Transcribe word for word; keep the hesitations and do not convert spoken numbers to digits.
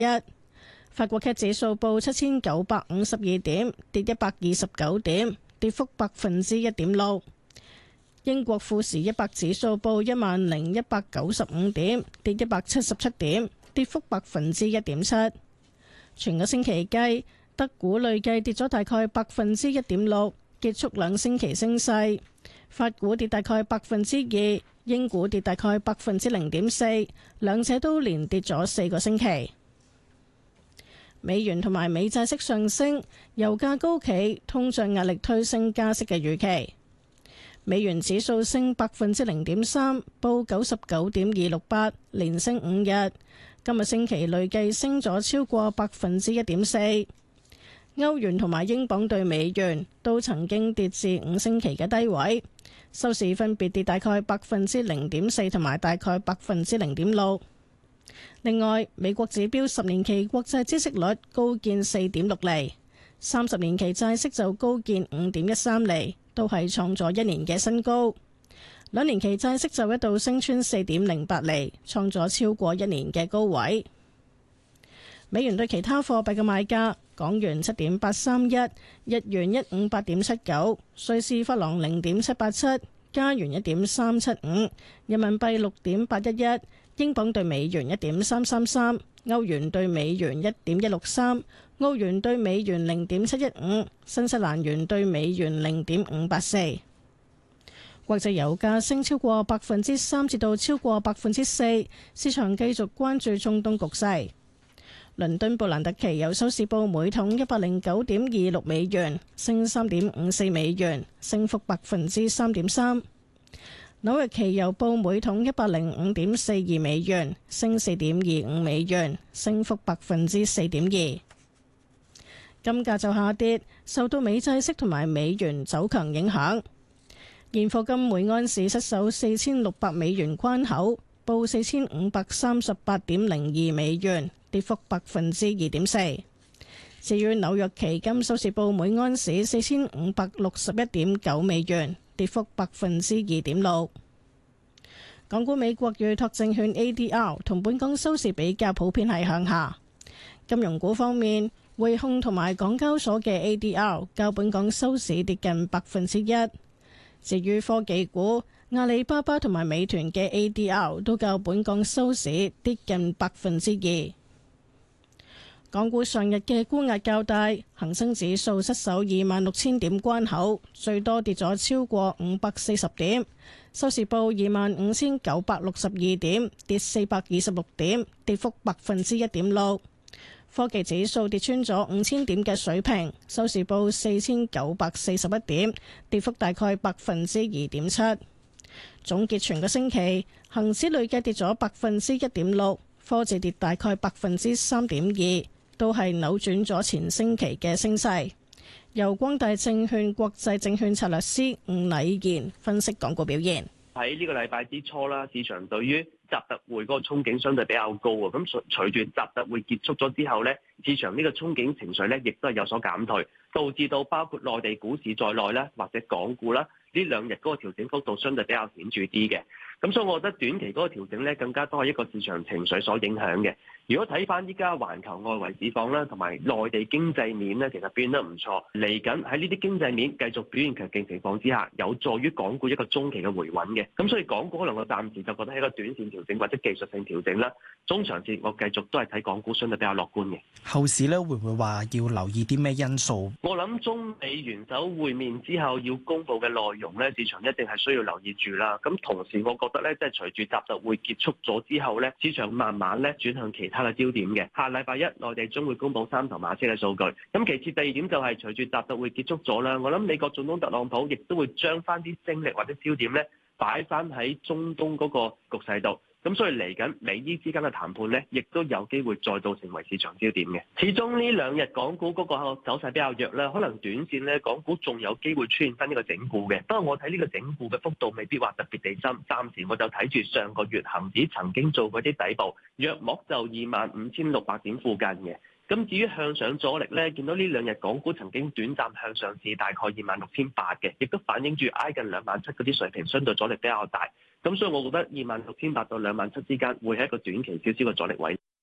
一。法國 C A C 指數報七千九百五十二點，跌一百二十九點，跌幅百分之一點六。英國富時一百指數報一萬零一百九十五點，跌一百七十七點，跌幅百分之一點七。全個星期計，德股累計跌咗大概百分之一點六，結束兩星期升勢。法股跌大概百分之二，英股跌大概百分之零點四，兩者都連跌咗四個星期。美元同埋美債息上升，油價高企，通脹壓力推升加息嘅預期。美元指數升百分之零點三，報九十九點二六八，連升五日。今日星期累計升咗超過百分之一點四。歐元同埋英鎊對美元都曾經跌至五星期嘅低位，收市分別跌大概百分之零點四同埋大概百分之零點六。另外，美國指標十年期國債孳息率高見四點六厘，三十年期債息就高見五點一三厘，都係創咗一年嘅新高。兩年期債息就一度升穿四點零八厘，創咗超過一年嘅高位。美元對其他貨幣嘅賣價：港元七點八三一，日元一五八點七九，瑞士法郎零點七八七，加元一點三七五，人民幣六點八一一。英鎊兌美元一點三三三，歐元兌美元一點一六三，澳元兌美元零點七一五，新西蘭元兌美元零點五八四。國際油價升超過百分之三至到超過百分之四，市場繼續關注中東局勢。倫敦布蘭特期油收市報每桶一百零九點二六美元，升三點五四美元，升幅百分之三點三。紐約期油報每桶一百零五點四二美元，升四點二五美元，升幅百分之四點二。金價就下跌，受到美債息同埋美元走強影響。現貨金每安士失守四千六百美元關口，報四千五百三十八點零二美元，跌幅百分之二點四。至於紐約期金收市報每安士四千五百六十一點九美元，跌幅百分之二點六。港股美國預託證券 A D R 同本港收市比較普遍係向下。金融股方面，匯控同埋港交所嘅 A D R 較本港收市跌近百分之一。至於科技股，阿里巴巴同埋美團嘅 A D R 都較本港收市跌近百分之二。港股上日嘅沽壓較大，恒生指數失守二萬六千點關口，最多跌咗超過五百四十點，收市報二萬五千九百六十二點，跌四百二十六點，跌幅百分之一點六。科技指數跌穿咗五千點嘅水平，收市報四千九百四十一點，跌幅大概百分之二點七。總結全個星期，恒指累計跌咗百分之一點六，科指跌大概百分之三點二。都係扭轉咗前星期嘅升勢。由光大證券國際證券策略師吳禮賢分析港股表現。 喺呢個禮拜之初啦，市場對於習特會嗰個憧憬相對比較高啊。咁隨隨住習特會結束咗之後呢，市場呢個憧憬情緒呢亦都係有所減退，導致到包括內地股市在內咧，或者港股啦，呢兩日嗰個調整幅度相對比較顯著啲嘅。咁所以我覺得短期嗰個調整咧，更加多係一個市場情緒所影響嘅。如果睇翻依家環球外圍市況啦，同埋內地經濟面咧，其實變得唔錯。嚟緊喺呢啲經濟面繼續表現強勁情況之下，有助於港股一個中期嘅回穩嘅。咁所以港股可能我暫時就覺得係一個短線調整或者技術性調整啦。中長線我繼續都係睇港股相對比較樂觀嘅。 後市咧會唔會話要留意啲咩因素？ 我諗中美元首會面之後要公布嘅內容咧，市場一定係需要留意住啦。咁同時我覺得咧，即係隨住習特會結束咗之後咧，市場慢慢咧轉向其他嘅焦點嘅。下禮拜一內地將會公布三頭馬車嘅數據。咁其次第二點就係隨住習特會結束咗啦，我諗美國總統特朗普亦都會將翻啲精力或者焦點咧擺翻喺中東嗰個局勢度。咁所以嚟緊美伊之間嘅談判咧，亦都有機會再度成為市場焦點嘅。始終呢兩日港股嗰個走勢比較弱啦，可能短線咧港股仲有機會出現翻呢個整固嘅。不過我睇呢個整固嘅幅度未必話特別地深，暫時我就睇住上個月恒指曾經做過啲底部，約莫就二萬五千六百點附近嘅。咁至於向上阻力咧，見到呢兩日港股曾經短暫向上至大概二萬六千八嘅，亦都反映住挨近兩萬七嗰啲水平，相對阻力比較大。咁所以我覺得二萬六千八到兩萬七之間會係一個短期少少嘅阻力位。